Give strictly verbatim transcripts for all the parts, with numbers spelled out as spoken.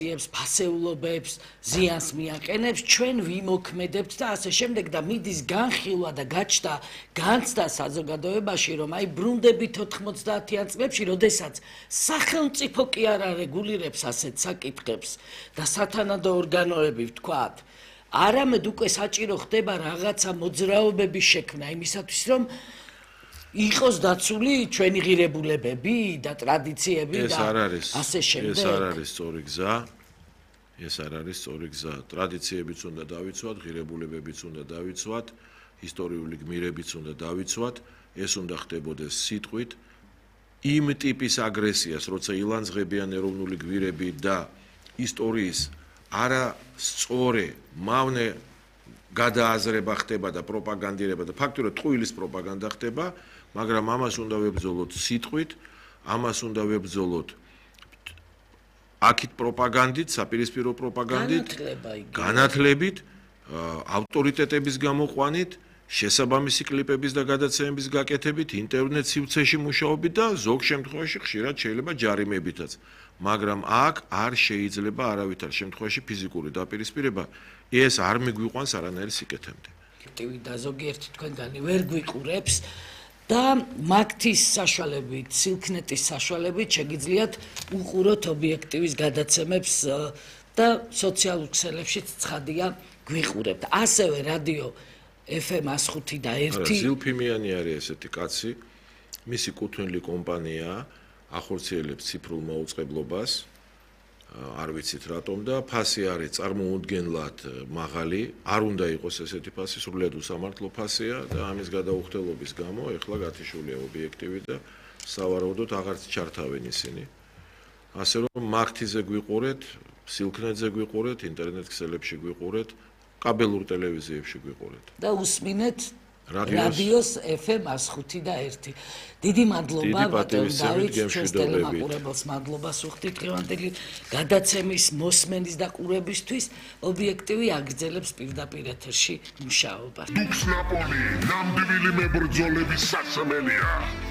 ფასეულობებს, ზიანს მიაყენებს, ჩვენ ვიმოქმედებთ და ასე შემდეგ და მიდის განხილვა და გაჩნდა განცდა საზოგადოებაში, რომ აი ბრუნდებით ოთხმოცდაათიან წლებში, როდესაც სახელმწიფო კი არ არეგულირებს ასეთ საკითხებს და სათანადო ორგანოები ვთქვათ, არამედ უკვე საჭირო ხდება რაღაცა მოძრაობების შექმნა იმისათვის, რომ იყოს დაცული ჩვენი ღირებულებები და ტრადიციები და ასე შემდეგ. ეს არ არის სწორი გზა. ეს არ არის სწორი გზა. ტრადიციებიც უნდა დავიცვათ, ღირებულებებიც უნდა დავიცვათ, ისტორიული გმირებიც უნდა დავიცვათ. ეს უნდა ხდებოდეს სიტყვით. იმ ტიპის აგრესიას, როცა ილანძღებიან ეროვნული გმირები და ისტორიის არა სწორი, მავნე გადააზრება ხდება და პროპაგანდირება და ფაქტურად ტყუილის პროპაგანდა ხდება, მაგრამ ამას უნდა ვებრძოლოთ სიტყვით, ამას უნდა ვებრძოლოთ აქით პროპაგანდით, საპირისპირო პროპაგანდით, განათლებით, ავტორიტეტების გამოყვანით, შესაბამისი კლიპების და გადაცემების გაკეთებით, ინტერნეტ სივრცეში მუშაობით და ზოგ შემთხვევაში ხშირად შეიძლება ჯარიმებითაც. მაგრამ აქ არ შეიძლება არავითარ შემთხვევაში ფიზიკური დაპირისპირება, ეს არ მიგვიყვანს არანაირ სიკეთემდე. და ზოგიერთი თქვენგანი ვერ გვიყურებს და მაგთის საშუალებით, სილქნეტის საშუალებით შეგიძლიათ უყუროთ ობიექტივის გადაცემებს და სოციალურ ქსელებშიც ცხადია გვიყურებთ. ასევე რადიო ეფ ემ ას ხუთი და ერთი. ზილფიმიანი არის ესეთი კაცი, მისი კუთვნილი კომპანია ახორციელებს ციფრულ მაუწყებლობას, არ ვიცით რატომ და ფასი არის წარმოუდგენლად მაღალი, არ უნდა იყოს ესეთი ფასი, სრულიად უსამართლო ფასია და ამის გადაუხდელობის გამო ეხლა გათიშულია ობიექტივი და სავარაუდოდ აღარც ჩართავენ ისინი. ასე რომ მაგთიზე გვიყურეთ, სილქნეტზე გვიყურეთ, ინტერნეტ ქსელებში გვიყურეთ, კაბელურ ტელევიზიებში გვიყურეთ. და უსმინეთ რადიოს ეფ ემ ას ხუთი და ერთი. დიდი მადლობა ბატონ დავით, ჩვენს ტელემაყურებელს მადლობას ვუხდით დღევანდელი გადაცემის მოსმენის და ყურებისთვის. ობიექტივი აგრძელებს პირდაპირ ეთერში მუშაობას. დუქს ნაპოლი, ნამდვილი მებრძოლების სასმელია.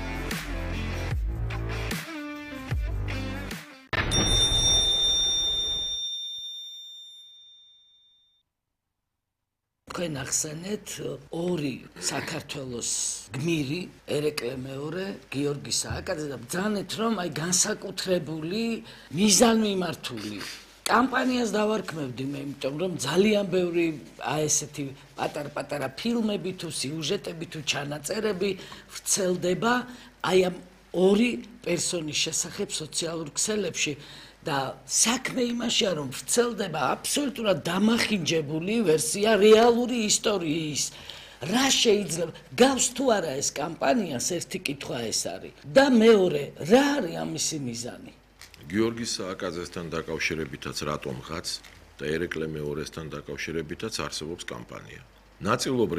თქვენ ახსენეთ ორი საქართველოს გმირი, ერეკლე მეორე, გიორგი სააკაძე და ბრძანეთ, რომ აი განსაკუთრებული მიზანმიმართული კამპანიას დავარქმევდი მე, იმიტომ რომ ძალიან ბევრი აი ესეთი პატარ-პატარა ფილმები თუ სიუჟეტები თუ ჩანაწერები ვრცელდება აი ამ ორი პერსონის შესახებ სოციალურ ქსელებში. და საქმე იმაშია, რომ ვრცელდება აბსოლუტურად დამახინჯებული ვერსია რეალური ისტორიის. რა შეიძლება გავს თუ არა ეს კამპანიას, ერთი კითხვა ეს არის. და მეორე, რა არის ამისი მიზანი? გიორგი სააკაძესთან დაკავშირებითაც რატომღაც და ერეკლე მეორესთან დაკავშირებითაც არსებობს კამპანია. ნაწილობრივ